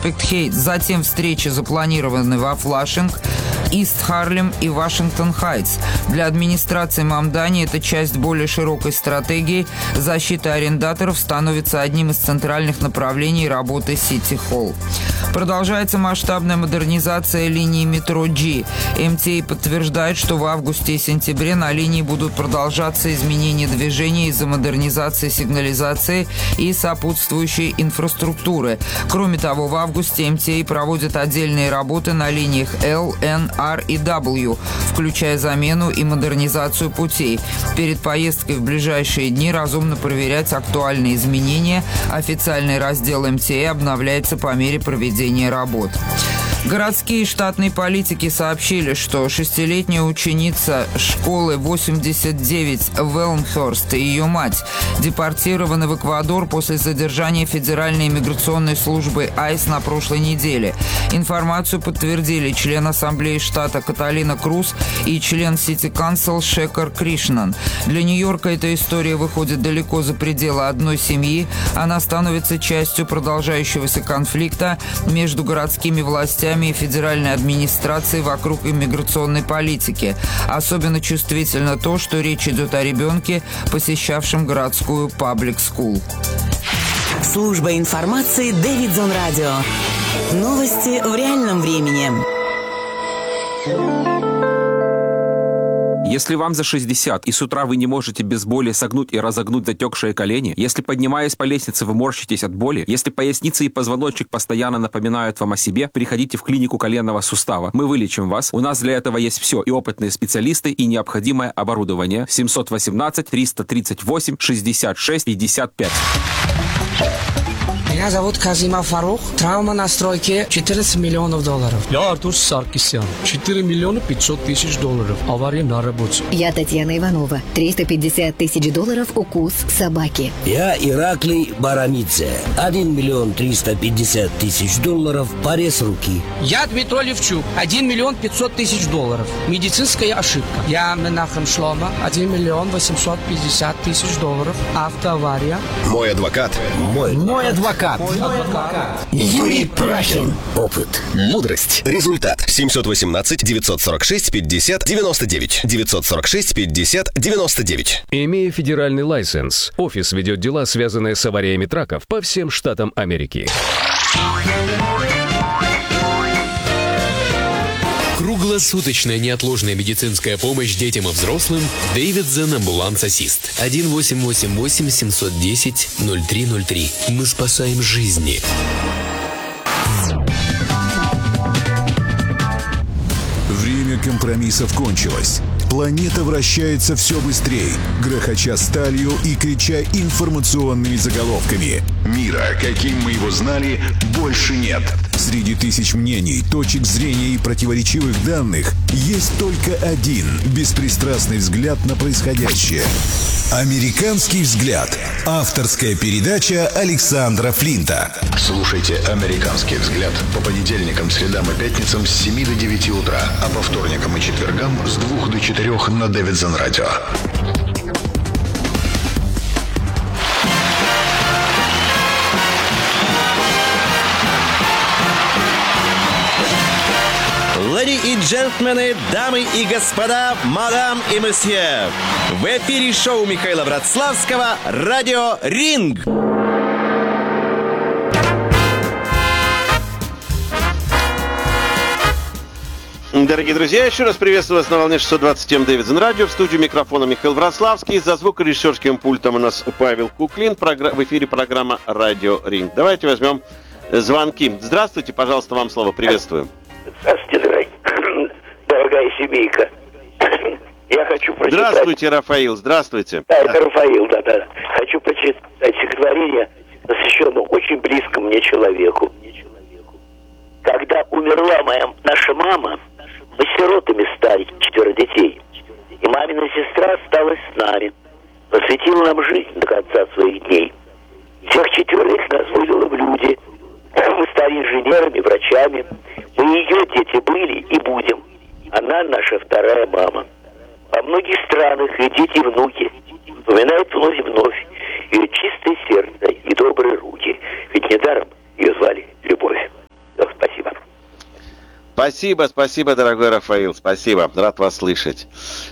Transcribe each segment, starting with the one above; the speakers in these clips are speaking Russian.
Проспект-Хейт. Затем встречи запланированы во Флашинг, Ист-Харлем и Вашингтон-Хайтс. Для администрации Мамдани эта часть более широкой стратегии защиты арендаторов становится одним из центральных направлений работы Сити-Холл. Продолжается масштабная модернизация линии метро G. МТА подтверждает, что в августе и сентябре на линии будут продолжаться изменения движения из-за модернизации сигнализации и сопутствующей инфраструктуры. Кроме того, в августе МТА проводит отдельные работы на линиях L, N, R и W, включая замену и модернизацию путей. Перед поездкой в ближайшие дни разумно проверять актуальные изменения. Официальный раздел МТА обновляется по мере проведения работ. Городские и штатные политики сообщили, что 6-летняя ученица школы 89 в Элмхерст и ее мать депортированы в Эквадор после задержания Федеральной иммиграционной службы АЙС на прошлой неделе. Информацию подтвердили член Ассамблеи штата Каталина Круз и член Сити Кансел Шекар Кришнан. Для Нью-Йорка эта история выходит далеко за пределы одной семьи. Она становится частью продолжающегося конфликта между городскими властями и федеральной администрацией вокруг иммиграционной политики. Особенно чувствительно то, что речь идет о ребенке, посещавшем городскую паблик-скул. Служба информации Дэвидсон Радио. Новости в реальном времени. Если вам за 60 и с утра вы не можете без боли согнуть и разогнуть затекшие колени, если, поднимаясь по лестнице, вы морщитесь от боли, если поясница и позвоночник постоянно напоминают вам о себе, приходите в клинику коленного сустава. Мы вылечим вас. У нас для этого есть все: и опытные специалисты, и необходимое оборудование. 718-338-66-55. Меня зовут Казима Фарух. Травма на стройке $14 миллионов. Я Артур Саркисян. $4 миллиона 500 тысяч. Авария на работе. Я Татьяна Иванова. $350 тысяч укус собаки. Я Ираклий Барамидзе. $1 миллион 350 тысяч. Порез руки. Я Дмитрий Левчук. $1 миллион 500 тысяч. Медицинская ошибка. Я Менахем Шлома. $1 миллион 850 тысяч. Автоавария. Мой адвокат. Мой адвокат. Юрий Прахин. Опыт. Мудрость. Результат. 718-946-50-99. 946-50-99. Имея федеральный лайсенс, офис ведет дела, связанные с авариями траков по всем штатам Америки. Круглосуточная неотложная медицинская помощь детям и взрослым. Дэвидсон Ambulance Assist. 1-888-710-0303. Мы спасаем жизни. Время компромиссов кончилось. Планета вращается все быстрее, грохоча сталью и крича информационными заголовками. Мира, каким мы его знали, больше нет. Среди тысяч мнений, точек зрения и противоречивых данных есть только один беспристрастный взгляд на происходящее. «Американский взгляд». Авторская передача Александра Флинта. Слушайте «Американский взгляд» по понедельникам, средам и пятницам с 7 до 9 утра, а по вторникам и четвергам с 2 до 4 на Дэвидсон Радио. Леди и джентльмены, дамы и господа, мадам и месье. В эфире шоу Михаила Братславского «Радио Ринг». Дорогие друзья, еще раз приветствую вас на волне 627 Дэвидсон Радио. В студию микрофона Михаил Братславский. За звукорежиссерским пультом у нас Павел Куклин. В эфире программа «Радио Ринг». Давайте возьмем звонки. Здравствуйте, пожалуйста, вам слово. Приветствую. Здравствуйте, дорогая семейка. Я хочу прочитать... Здравствуйте, Рафаил, здравствуйте. Да, это Рафаил, да. Хочу прочитать стихотворение, посвященное очень близкому мне человеку. Когда умерла наша мама, мы сиротами стали, 4 детей. И мамина сестра осталась с нами, посвятила нам жизнь до конца своих дней. Всех 4 нас вывела в люди. Мы стали инженерами, врачами. Мы ее дети были и будем. Она наша вторая мама. Во многих странах и дети, и внуки вспоминают вновь и вновь ее чистое сердце и добрые руки. Ведь недаром ее звали Любовь. Спасибо, дорогой Рафаил, спасибо, рад вас слышать.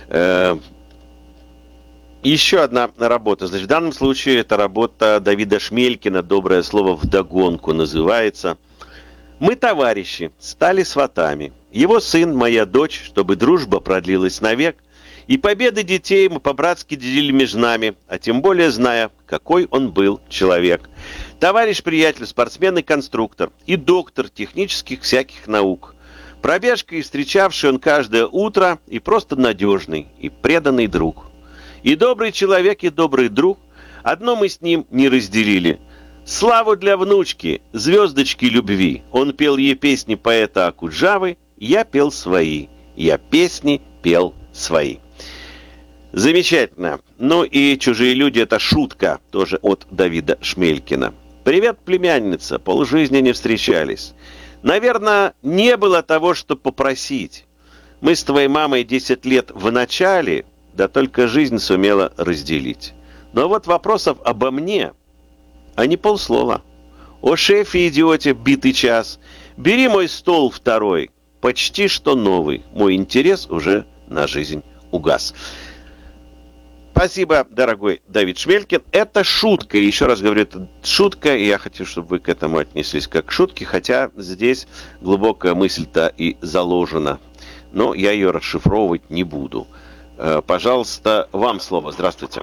Еще одна работа. Значит, в данном случае это работа Давида Шмелькина, «Доброе слово вдогонку» называется. «Мы товарищи, стали сватами. Его сын, моя дочь, чтобы дружба продлилась навек, и победы детей мы по-братски делили между нами, а тем более зная, какой он был человек. Товарищ-приятель, спортсмен и конструктор, и доктор технических всяких наук. Пробежкой встречавший он каждое утро, и просто надежный, и преданный друг. И добрый человек, и добрый друг, одно мы с ним не разделили. Славу для внучки, звездочки любви. Он пел ей песни поэта Акуджавы, я пел свои, я песни пел свои». Замечательно. Ну и «Чужие люди» — это шутка, тоже от Давида Шмелькина. «Привет, племянница, полжизни не встречались. Наверное, не было того, что попросить. Мы с твоей мамой 10 лет в начале, да только жизнь сумела разделить. Но вот вопросов обо мне, а не полслова. О шефе, идиоте, битый час, бери мой стол второй, почти что новый, мой интерес уже на жизнь угас». Спасибо, дорогой Давид Шмелькин. Это шутка. Еще раз говорю, это шутка, и я хочу, чтобы вы к этому отнеслись как к шутке, хотя здесь глубокая мысль-то и заложена. Но я ее расшифровывать не буду. Пожалуйста, вам слово. Здравствуйте.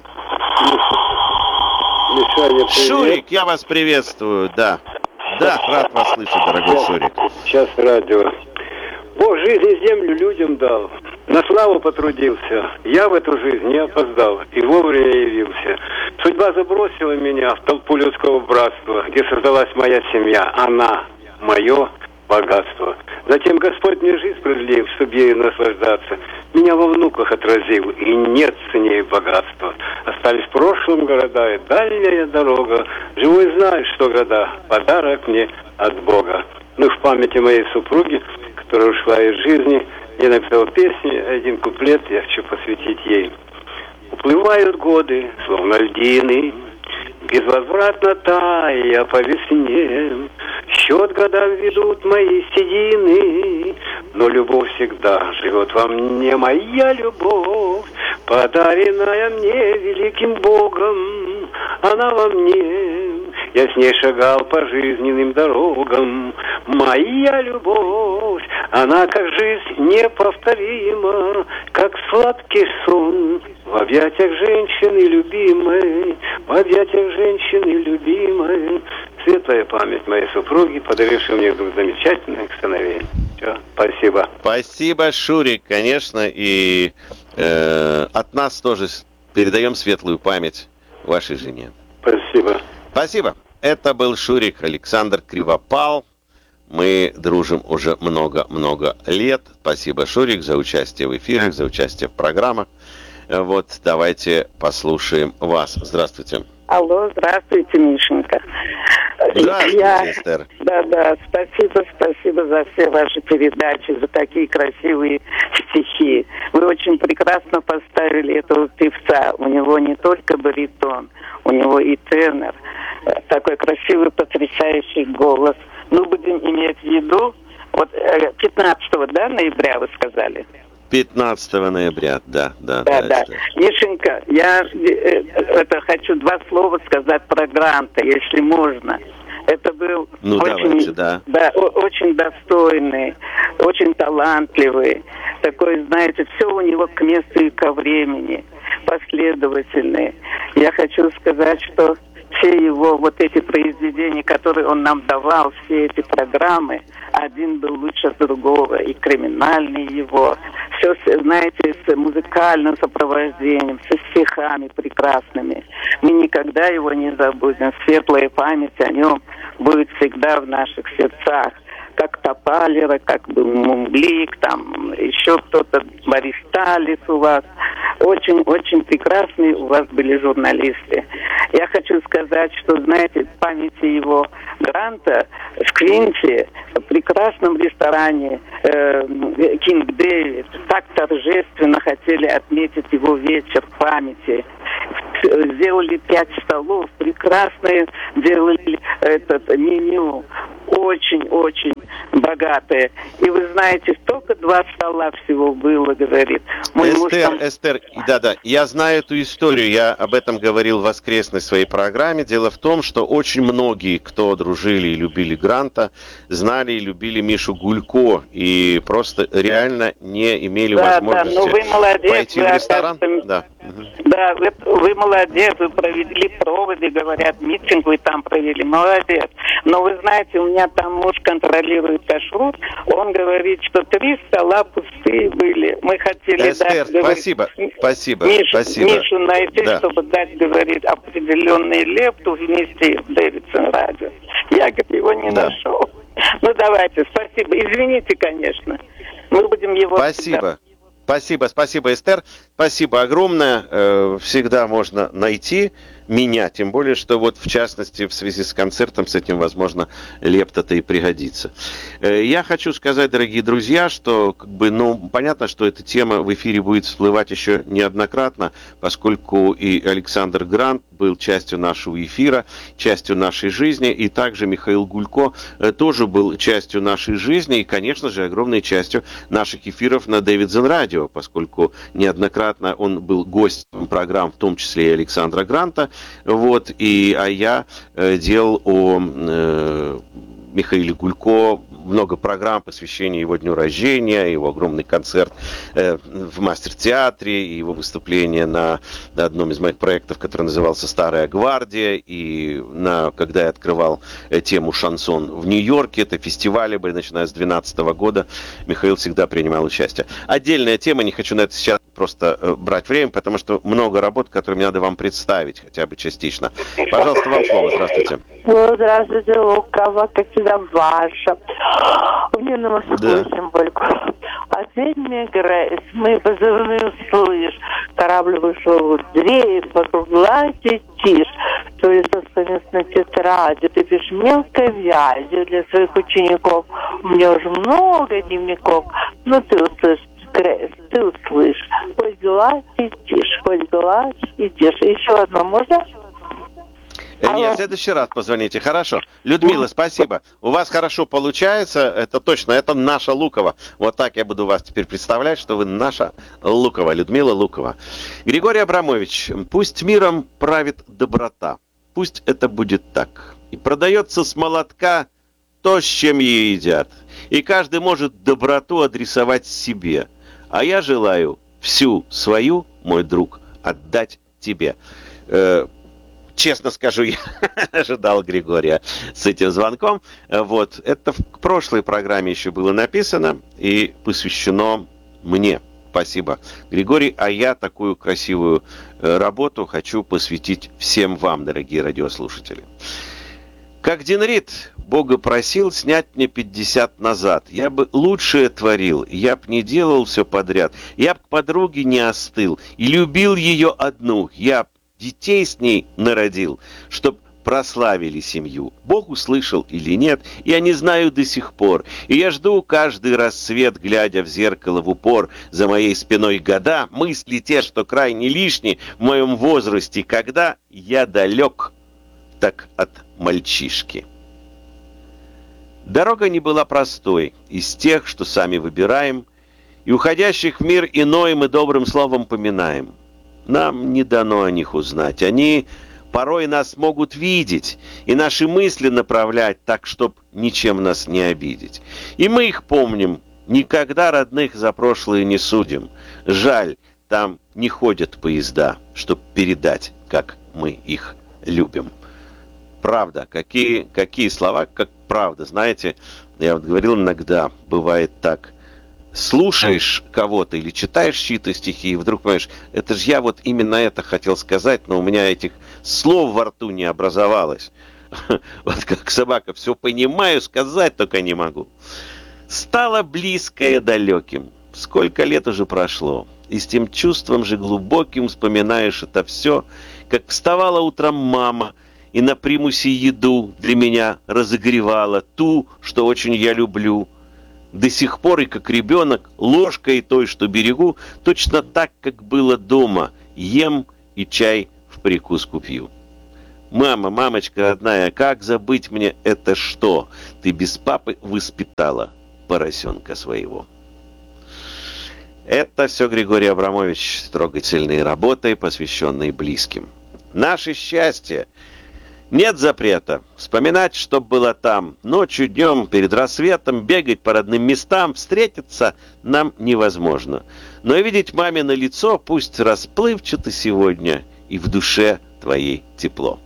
Мишаня, Шурик, я вас приветствую. Да, рад вас слышать, дорогой Шурик. Сейчас радио. Бог жизни землю людям дал. На славу потрудился. Я в эту жизнь не опоздал и вовремя явился. Судьба забросила меня в толпу людского братства, где создалась моя семья. Она — мое богатство. Затем Господь мне жизнь продлил, чтобы ею наслаждаться. Меня во внуках отразил, и нет ценнее богатства. Остались в прошлом города и дальняя дорога. Живой знает, что года — подарок мне от Бога. Ну, в памяти моей супруги, которая ушла из жизни, я написал песни, один куплет я хочу посвятить ей. Уплывают годы, словно льдины, безвозвратно тая по весне. Счет годам ведут мои седины, но любовь всегда живет во мне. Моя любовь, подаренная мне великим Богом, она во мне. Я с ней шагал по жизненным дорогам. Моя любовь, она как жизнь неповторима, как сладкий сон в объятиях женщины любимой, в объятиях женщины любимой. Светлая память моей супруги, подарившей мне двух замечательных сыновей. Все, спасибо. Спасибо, Шурик, конечно, и от нас тоже передаем светлую память вашей жене. Спасибо. Спасибо. Это был Шурик Александр Кривопал. Мы дружим уже много-много лет. Спасибо, Шурик, за участие в эфирах, за участие в программах. Вот, давайте послушаем вас. Здравствуйте. Алло, здравствуйте, Мишенька. Здравствуйте, Эстер. Да, спасибо за все ваши передачи, за такие красивые стихи. Вы очень прекрасно поставили этого певца. У него не только баритон, у него и тенор. Такой красивый, потрясающий голос. Мы будем иметь в виду, вот 15 ноября вы сказали? 15 ноября, да. Мишенька, я хочу два слова сказать про Гранта, если можно. Это был очень достойный, очень талантливый, такой, знаете, все у него к месту и ко времени, последовательный. Я хочу сказать, что все его вот эти произведения, которые он нам давал, все эти программы, один был лучше другого, и криминальный его, все, знаете, с музыкальным сопровождением, со стихами прекрасными. Мы никогда его не забудем. Светлая память о нем будет всегда в наших сердцах. Как Топалера, как бы Мумблик, там еще кто-то, Борис Талис у вас. Очень прекрасные у вас были журналисты. Я хочу сказать, что, знаете, в памяти его Гранта в Квинте, в прекрасном ресторане Кинг Дэвид, так торжественно хотели отметить его вечер памяти. сделали 5 столов, прекрасное делали меню, очень-очень богатое. И вы знаете, только 2 стола всего было, говорит. Эстер, да, я знаю эту историю, я об этом говорил в воскресной своей программе. Дело в том, что очень многие, кто дружили и любили Гранта, знали и любили Мишу Гулько, и просто реально не имели возможности пойти в ресторан. Да, вы молодец, вы провели проводы, говорят, митинг вы там провели, молодец. Но вы знаете, у меня там муж контролирует кашрут, он говорит, что 3 стола пустые были. Мы хотели Эстер, дать, спасибо. Мишу найти, чтобы дать, говорит, определенный лепту вместе в Дэвидсон радио. Я, говорит, его не нашел. Ну, давайте, спасибо. Извините, конечно. Мы будем его... Спасибо, Эстер. Спасибо огромное. Всегда можно найти меня, тем более, что вот в частности в связи с концертом с этим, возможно, лепта-то и пригодится. Я хочу сказать, дорогие друзья, что понятно, что эта тема в эфире будет всплывать еще неоднократно, поскольку и Александр Грант был частью нашего эфира, частью нашей жизни, и также Михаил Гулько тоже был частью нашей жизни, и, конечно же, огромной частью наших эфиров на Дэвидсон радио, поскольку неоднократно он был гостем программ, в том числе и Александра Гранта. А я делал о Михаиле Гулько много программ, посвящения его дню рождения, его огромный концерт в Мастер-театре, его выступление на одном из моих проектов, который назывался «Старая гвардия», и когда я открывал тему «Шансон» в Нью-Йорке, это фестивали были, начиная с 2012 года, Михаил всегда принимал участие. Отдельная тема, не хочу на это сейчас просто брать время, потому что много работ, которые мне надо вам представить, хотя бы частично. Пожалуйста, вам слово. Здравствуйте. Здравствуйте, Лукава, как всегда, ваша. Мне на морскую символику. Ответь мне, Грейс, мы позывные «Слышь». Корабль вышел в дрейф, вокруг глади тишь. То есть совместно тетради. Ты пишешь мелкой вязью для своих учеников. У меня уже много дневников. Но ты услышишь, Грейс, ты услышишь. Хоть гладь и тишь, хоть гладь и тишь. Еще одно можно? Нет, в следующий раз позвоните. Хорошо. Людмила, спасибо. У вас хорошо получается. Это точно. Это наша Лукова. Вот так я буду вас теперь представлять, что вы наша Лукова. Людмила Лукова. Григорий Абрамович. Пусть миром правит доброта. Пусть это будет так. И продается с молотка то, с чем ее едят. И каждый может доброту адресовать себе. А я желаю всю свою, мой друг, отдать тебе. Честно скажу, я ожидал Григория с этим звонком. Это в прошлой программе еще было написано и посвящено мне. Спасибо, Григорий. А я такую красивую работу хочу посвятить всем вам, дорогие радиослушатели. Как Дин Рид Бога просил снять мне 50 назад. Я бы лучшее творил, я б не делал все подряд. Я б к подруге не остыл и любил ее одну. Я б детей с ней народил, чтоб прославили семью. Бог услышал или нет, я не знаю до сих пор. И я жду каждый рассвет, глядя в зеркало в упор. За моей спиной года, мысли те, что крайне лишни в моем возрасте, когда я далек так от мальчишки. Дорога не была простой, из тех, что сами выбираем, и уходящих в мир иной мы добрым словом поминаем. Нам не дано о них узнать. Они порой нас могут видеть и наши мысли направлять так, чтоб ничем нас не обидеть. И мы их помним, никогда родных за прошлое не судим. Жаль, там не ходят поезда, чтоб передать, как мы их любим. Правда, какие слова, как правда. Знаете, я вот говорил иногда, бывает так. Слушаешь кого-то или читаешь чьи-то стихи, и вдруг понимаешь, это же я вот именно это хотел сказать, но у меня этих слов во рту не образовалось. Вот как собака, все понимаю, сказать только не могу. Стало близкое далеким. Сколько лет уже прошло. И с тем чувством же глубоким вспоминаешь это все, как вставала утром мама и на примусе еду для меня разогревала, ту, что очень я люблю. До сих пор и как ребенок ложкой той, что берегу, точно так, как было дома, ем и чай в прикуску пью. Мама, мамочка родная, как забыть мне это что? Ты без папы воспитала поросенка своего. Это все Григорий Абрамович с трогательной работой, посвященной близким. Наше счастье. Нет запрета. Вспоминать, что было там. Ночью, днем, перед рассветом, бегать по родным местам, встретиться нам невозможно. Но видеть мамино лицо, пусть расплывчато сегодня, и в душе твоей тепло.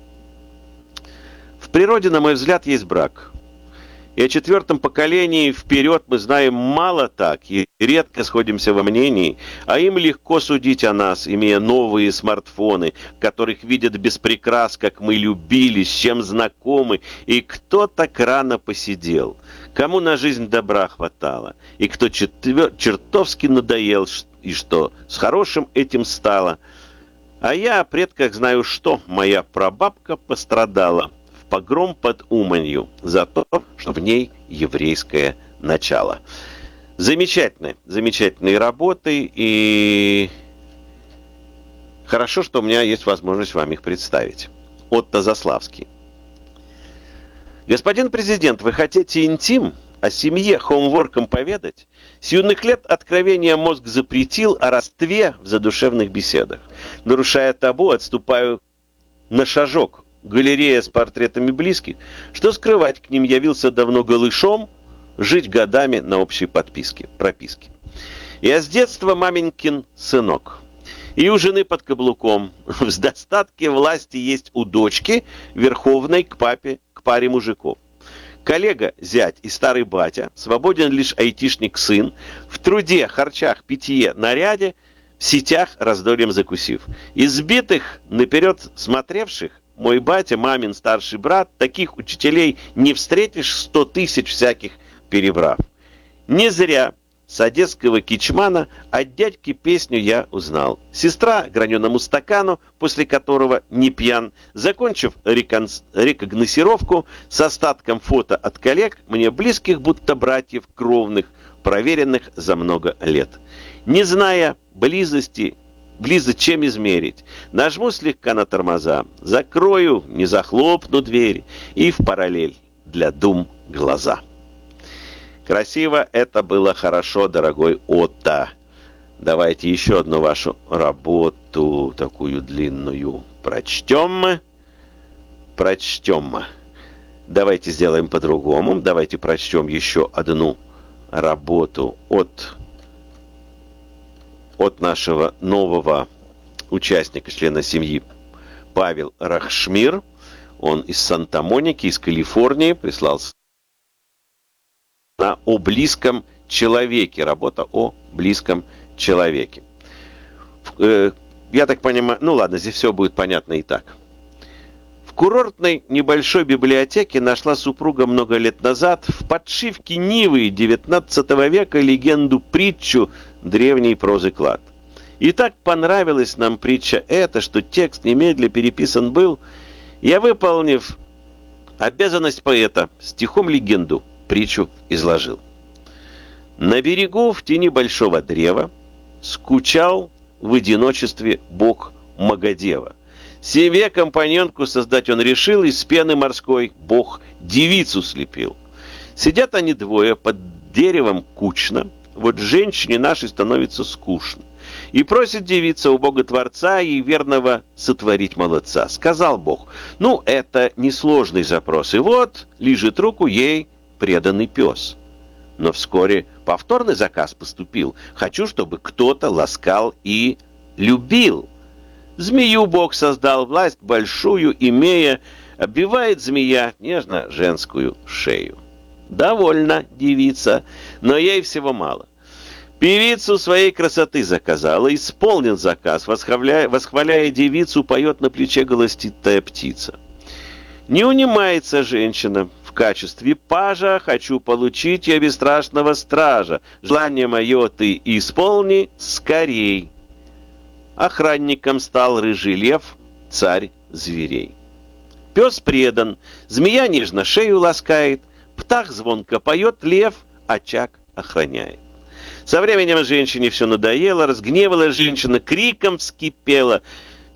В природе, на мой взгляд, есть брак. И о четвертом поколении вперед мы знаем мало так, и редко сходимся во мнении, а им легко судить о нас, имея новые смартфоны, которых видят без прикрас, как мы любили, с чем знакомы, и кто так рано посидел, кому на жизнь добра хватало, и кто чертовски надоел, и что с хорошим этим стало. А я о предках знаю что, моя прабабка пострадала погром под Уманью за то, что в ней еврейское начало. Замечательные работы, и хорошо, что у меня есть возможность вам их представить. Отто Заславский. Господин президент, вы хотите интим? О семье хоумворком поведать? С юных лет откровения мозг запретил о родстве в задушевных беседах. Нарушая табу, отступаю на шажок. Галерея с портретами близких, что скрывать, к ним явился давно голышом, жить годами на общей прописке. Я с детства маменькин сынок. И у жены под каблуком. В достатке власти есть у дочки, верховной к паре мужиков. Коллега, зять и старый батя, свободен лишь айтишник сын, в труде, харчах, питье, наряде, в сетях раздольем закусив. Избитых, наперед смотревших, мой батя, мамин старший брат, таких учителей не встретишь 100 тысяч всяких перебрав. Не зря с одесского кичмана от дядьки песню я узнал. Сестра граненому стакану, после которого не пьян, закончив рекогносировку с остатком фото от коллег, мне близких будто братьев кровных, проверенных за много лет. Не зная близость чем измерить. Нажму слегка на тормоза, закрою, не захлопну дверь, и в параллель для дум глаза. Красиво, это было хорошо, дорогой Отто. Давайте еще одну вашу работу, такую длинную, прочтем. Давайте сделаем по-другому. Давайте прочтем еще одну работу от нашего нового участника, члена семьи, Павел Рахшмир. Он из Санта-Моники, из Калифорнии, прислал о близком человеке. Работа о близком человеке. Я так понимаю, ну ладно, здесь все будет понятно и так. В курортной небольшой библиотеке нашла супруга много лет назад в подшивке Нивы XIX века легенду-притчу древней прозы клад. И так понравилась нам притча эта, что текст немедля переписан был, я, выполнив обязанность поэта, стихом легенду, притчу изложил. На берегу в тени большого древа скучал в одиночестве бог Магадева. Себе компаньонку создать он решил, из пены морской бог девицу слепил. Сидят они двое под деревом кучно, вот женщине нашей становится скучно. И просит девица у Бога Творца ей верного сотворить молодца. Сказал Бог, ну это несложный запрос, и вот лижет руку ей преданный пес. Но вскоре повторный заказ поступил. Хочу, чтобы кто-то ласкал и любил. Змею Бог создал, власть большую имея, обвивает змея нежно женскую шею. Довольна девица, но ей всего мало. Певицу своей красоты заказала, исполнен заказ, восхваляя девицу, поет на плече голосистая птица. Не унимается женщина в качестве пажа, хочу получить я бесстрашного стража, желание мое ты исполни скорей. Охранником стал рыжий лев, царь зверей. Пес предан, змея нежно шею ласкает, птах звонко поет, лев очаг охраняет. Со временем женщине все надоело, разгневала женщина, криком вскипела.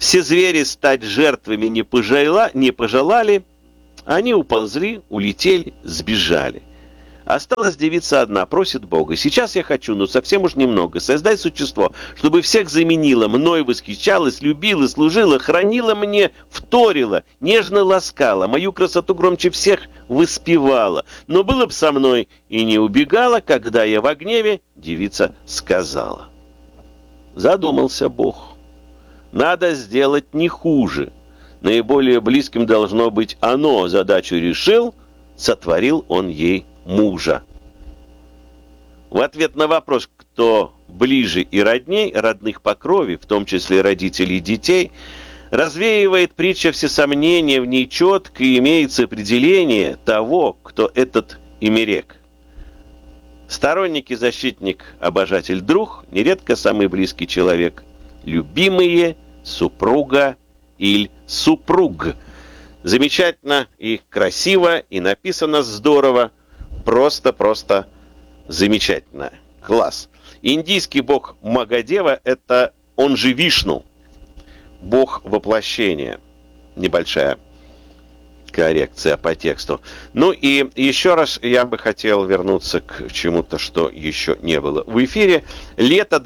Все звери стать жертвами не пожелали, они уползли, улетели, сбежали. Осталась девица одна, просит Бога: сейчас я хочу, но совсем уж немного, создай существо, чтобы всех заменило, мной восхищалась, любила, служила, хранила мне, вторила, нежно ласкала, мою красоту громче всех воспевала. Но было б со мной и не убегала, когда я во гневе, девица сказала. Задумался Бог. Надо сделать не хуже. Наиболее близким должно быть оно. Задачу решил, сотворил он ей мужа. В ответ на вопрос, кто ближе и родней, родных по крови, в том числе родителей детей, развеивает притча все сомнения, в ней четко имеется определение того, кто этот имерек. Сторонник и защитник, обожатель, друг, нередко самый близкий человек, любимые, супруга или супруг. Замечательно и красиво, и написано здорово. Просто замечательно. Класс. Индийский бог Магадева – это он же Вишну. Бог воплощения. Небольшая коррекция по тексту. Ну и еще раз я бы хотел вернуться к чему-то, что еще не было в эфире. Лето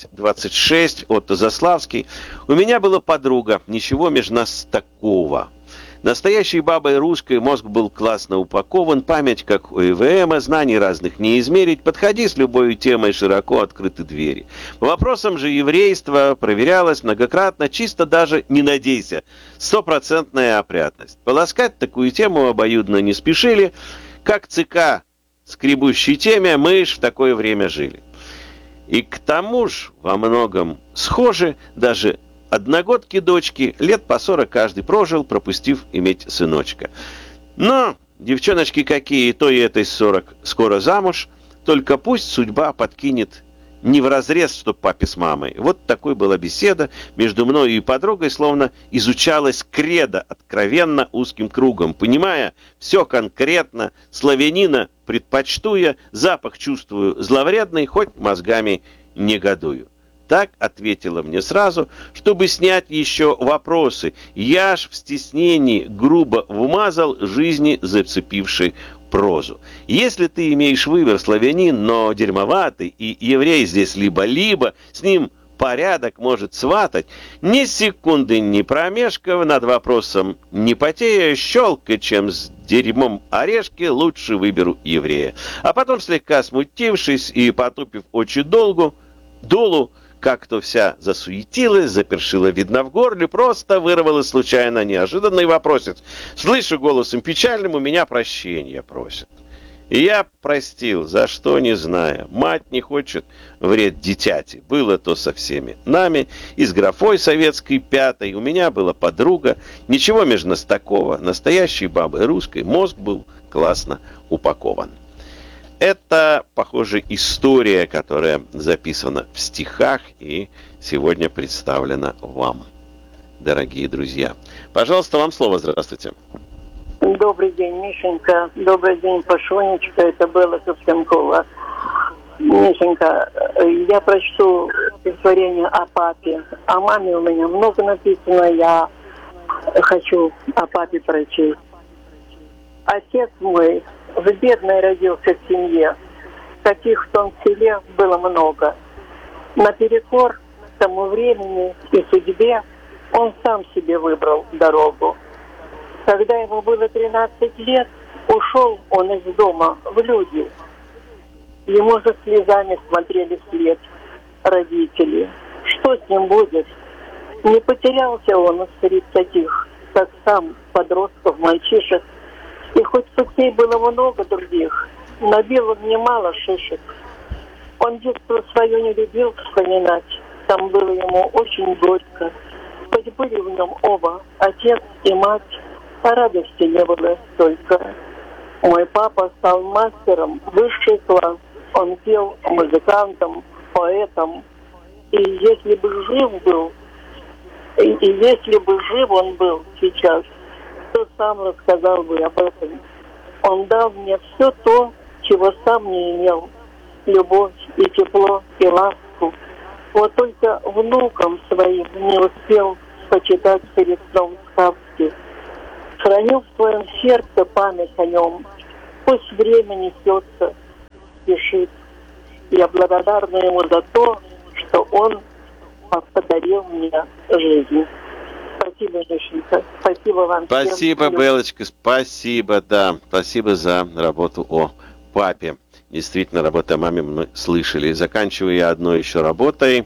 2026 от Заславский. У меня была подруга. Ничего между нас такого. Настоящей бабой русской, мозг был классно упакован, память как у ИВМ, знаний разных не измерить, подходи с любой темой, широко открыты двери. По вопросам же еврейства проверялось многократно, чисто даже не надейся, 100% опрятность. Полоскать такую тему обоюдно не спешили, как ЦК скребущей теме, мы ж в такое время жили. И к тому же во многом схожи даже одногодки дочки, лет по 40 каждый прожил, пропустив иметь сыночка. Но девчоночки какие, то и этой 40 скоро замуж, только пусть судьба подкинет не вразрез, чтоб папе с мамой. Вот такой была беседа между мной и подругой, словно изучалась кредо откровенно узким кругом, понимая все конкретно, славянина предпочту я, запах чувствую зловредный, хоть мозгами негодую. Так ответила мне сразу, чтобы снять еще вопросы. Я ж в стеснении грубо вмазал жизни, зацепившей прозу. Если ты имеешь выбор, славянин, но дерьмоватый, и еврей здесь либо-либо, с ним порядок может сватать, ни секунды не промешкав, над вопросом не потея, щелкая, чем с дерьмом орешки, лучше выберу еврея. А потом, слегка смутившись и потупив очи долу, как-то вся засуетилась, запершила, видно, в горле, просто вырвалась случайно неожиданный вопросец. Слышу голосом печальным, у меня прощения просят. И я простил, за что не знаю. Мать не хочет вред дитяти. Было то со всеми нами. И с графой советской пятой. У меня была подруга. Ничего между нас такого. Настоящей бабой русской. Мозг был классно упакован. Это, похоже, история, которая записана в стихах и сегодня представлена вам, дорогие друзья. Пожалуйста, вам слово. Здравствуйте. Добрый день, Мишенька. Добрый день, Пашонечка. Это Белла Ковтенкова. Мишенька, я прочту стихотворение о папе. О маме у меня много написано. Я хочу о папе прочесть. Отец мой в бедной родился в семье. Таких в том селе было много. Наперекор тому времени и судьбе он сам себе выбрал дорогу. Когда ему было 13 лет, ушел он из дома в люди. Ему же слезами смотрели вслед родители. Что с ним будет? Не потерялся он среди таких, как сам, подростков, мальчишек. И хоть путей было много других, набил он немало шишек. Он детство свое не любил вспоминать, там было ему очень горько. Хоть были в нем оба, отец и мать, а радости не было столько. Мой папа стал мастером, высший класс. Он пел музыкантом, поэтом. И если бы жив был, если бы жив он был сейчас, то сам рассказал бы об этом. Он дал мне все то, чего сам не имел. Любовь и тепло, и ласку. Вот только внукам своим не успел почитать перед сном сказки. Храню в своем сердце память о нем. Пусть время несется, спешит. Я благодарна ему за то, что он подарил мне жизнь. Спасибо, Мишенька. Спасибо вам. Спасибо, Белочка, спасибо, да. Спасибо за работу о папе. Действительно, работа о маме мы слышали. Заканчиваю я одной еще работой.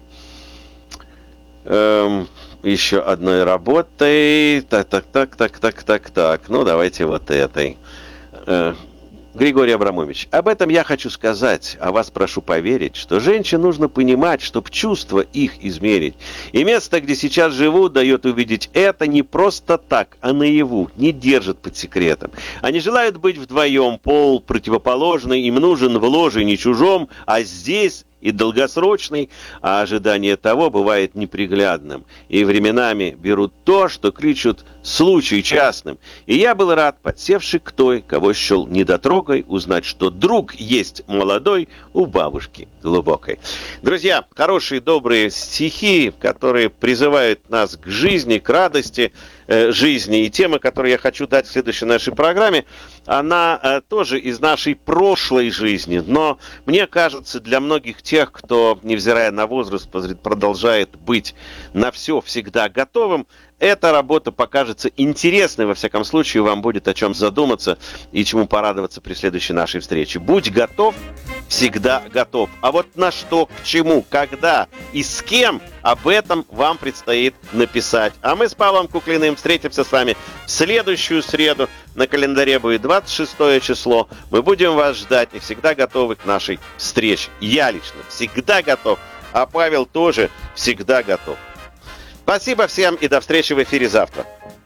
Еще одной работой. Так. Ну, давайте вот этой. Григорий Абрамович, об этом я хочу сказать, а вас прошу поверить, что женщин нужно понимать, чтобы чувства их измерить. И место, где сейчас живут, дает увидеть это не просто так, а наяву, не держат под секретом. Они желают быть вдвоем, пол противоположный, им нужен в ложе не чужом, а здесь и долгосрочный, а ожидание того бывает неприглядным. И временами берут то, что кличут случай частным. И я был рад, подсевший к той, кого счел недотрогой, узнать, что друг есть молодой у бабушки глубокой. Друзья, хорошие, добрые стихи, которые призывают нас к жизни, к радости жизни. И тема, которую я хочу дать в следующей нашей программе, она тоже из нашей прошлой жизни. Но мне кажется, для многих тех, кто, невзирая на возраст, продолжает быть на все всегда готовым, эта работа покажется интересной, во всяком случае, вам будет о чем задуматься и чему порадоваться при следующей нашей встрече. Будь готов, всегда готов. А вот на что, к чему, когда и с кем, об этом вам предстоит написать. А мы с Павлом Куклиным встретимся с вами в следующую среду. На календаре будет 26 число. Мы будем вас ждать и всегда готовы к нашей встрече. Я лично всегда готов, а Павел тоже всегда готов. Спасибо всем и до встречи в эфире завтра.